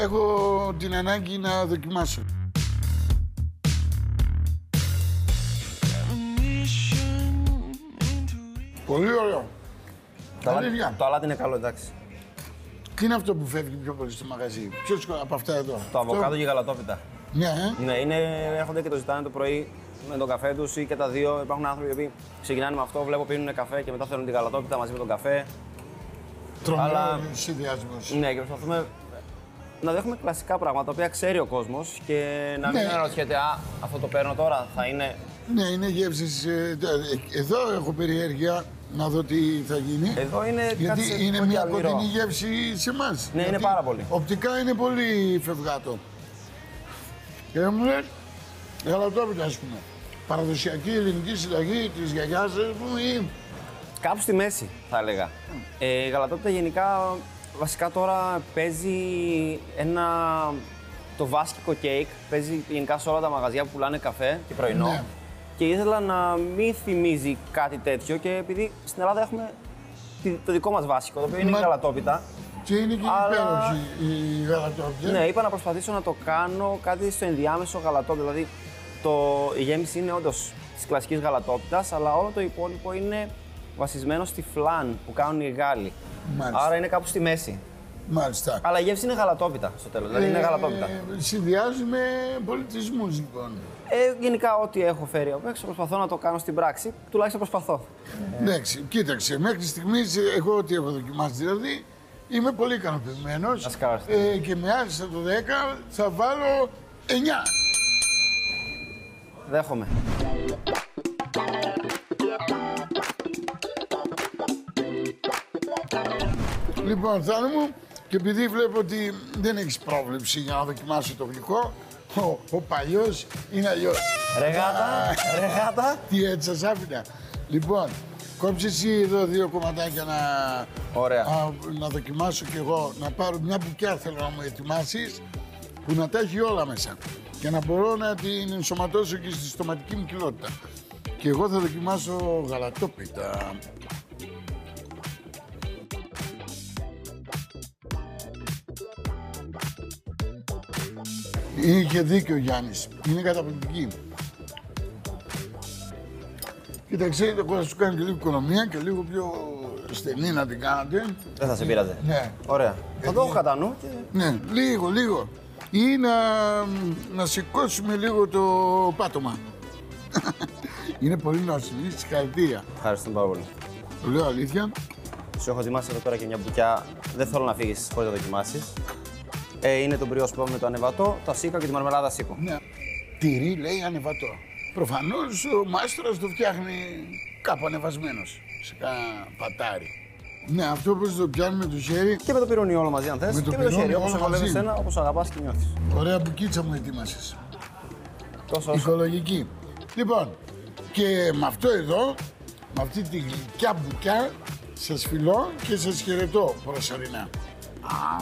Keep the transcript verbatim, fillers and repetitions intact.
Έχω την ανάγκη να δοκιμάσω. Πολύ ωραίο. Το, αλά... το αλάτι είναι καλό, εντάξει. Τι είναι αυτό που φεύγει πιο πολύ στο μαγαζί, ποιος από αυτά εδώ? Το αβοκάντο αυτό... και η γαλατόπιτα. Ναι, ε? Ναι, είναι, έρχονται και το ζητάνε το πρωί με τον καφέ τους ή και τα δύο. Υπάρχουν άνθρωποι που ξεκινάνε με αυτό, βλέπω πίνουν καφέ και μετά θέλουν τη γαλατόπιτα μαζί με τον καφέ. Τρομερό Αλλά... συνδυασμός. Ναι, και προσπαθούμε να δέχουμε κλασικά πράγματα τα οποία ξέρει ο κόσμος και να μην ναι. αναρωτιέται, α, αυτό το παίρνω τώρα, θα είναι. Ναι, είναι γεύσεις. Εδώ έχω περιέργεια να δω τι θα γίνει. Εδώ είναι γιατί κάτι είναι μια αλμυρό. κοντινή γεύση σε εμάς. Ναι, είναι πάρα πολύ. Οπτικά είναι πολύ φευγάτο. Και μου λες, γαλατόπιτα ας πούμε. Παραδοσιακή ελληνική συνταγή της γιαγιάς μου ή... Κάπου στη μέση θα έλεγα. Mm. Ε, η γαλατόπιτα γενικά, βασικά τώρα παίζει ένα... Το βάσκικο κέικ, παίζει γενικά σε όλα τα μαγαζιά που πουλάνε καφέ και πρωινό. Ναι. Και ήθελα να μην θυμίζει κάτι τέτοιο και επειδή στην Ελλάδα έχουμε το δικό μας βάσικο, το οποίο είναι Μα... η γαλατόπιτα. Και είναι και αλλά... υπέροχη η γαλατόπιτα. Ναι, είπα να προσπαθήσω να το κάνω κάτι στο ενδιάμεσο γαλατόπιτα. Δηλαδή το... η γέμιση είναι όντως της κλασικής γαλατόπιτας, αλλά όλο το υπόλοιπο είναι βασισμένο στη φλάν που κάνουν οι Γάλλοι. Μάλιστα. Άρα είναι κάπου στη μέση. Μάλιστα. Αλλά η γεύση είναι γαλατόπιτα στο τέλος. Δηλαδή ε, είναι γαλατόπιτα. Συνδυάζουμε πολιτισμούς λοιπόν. Ε, γενικά, ό,τι έχω φέρει από έξω, προσπαθώ να το κάνω στην πράξη. Τουλάχιστον προσπαθώ. Εντάξει, ε... κοίταξε. Μέχρι στιγμής, εγώ ό,τι έχω δοκιμάσει δηλαδή, είμαι πολύ ικανοποιημένος. Ε, και με άριστα το δέκα, θα βάλω εννιά. Δέχομαι. Λοιπόν, Θάνο μου, και επειδή βλέπω ότι δεν έχεις πρόβλεψη για να δοκιμάσω το γλυκό, ο, ο παλιός είναι αλλιώς. Ρεγάτα, ρεγάτα. Τι έτσι σας άφηνα. Λοιπόν, κόψε εσύ εδώ δύο κομματάκια να, Ωραία. Α, να δοκιμάσω κι εγώ, να πάρω μια μπουκιά θέλω να μου ετοιμάσεις, που να τα έχει όλα μέσα και να μπορώ να την ενσωματώσω και στη στοματική μου κοιλότητα. Και εγώ θα δοκιμάσω γαλατόπιτα. Είχε δίκιο ο Γιάννης. Είναι καταπληκτική. Κοίταξε, εγώ θα σου κάνω και λίγο οικονομία και λίγο πιο στενή να την κάνετε. Δεν θα σε πείραζε. Ναι. Ωραία. Ε, θα το έχω κατά νου. Και... Ναι, λίγο, λίγο. Ή να, να σηκώσουμε λίγο το πάτωμα. Είναι πολύ νόσιμη, συγχαρητήρια. Ευχαριστούμε πάρα πολύ. Το λέω αλήθεια. Σου έχω ετοιμάσει εδώ πέρα και μια μπουκιά. Δεν θέλω να φύγεις χωρίς να δοκιμάσεις. Ε, είναι το μπριός που με το ανεβατό, το σίκο και τη μαρμελάδα σίκο. Ναι. Τυρί λέει ανεβατό. Προφανώς ο μάστρας το φτιάχνει κάπου ανεβασμένος, σε κάνα πατάρι. Ναι, αυτό πώς το πιάνουμε το χέρι. Και με το πυρούνι όλο μαζί αν θες. Με το και με το χέρι, όπως βολεύει μαζί. Εσένα, όπως αγαπάς και νιώθεις. Ωραία μπουκίτσα μου ετοίμασες. Τόσο οικολογική. Λοιπόν, και με αυτό εδώ, με αυτή τη γλυκιά μπουκιά, σας φιλώ και σας χαιρετώ προσωρινά.